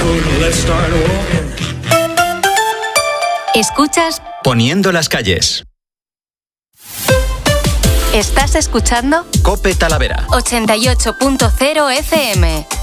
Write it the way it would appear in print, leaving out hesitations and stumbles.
Escuchas Poniendo las calles. ¿Estás escuchando? COPE Talavera 88.0 FM.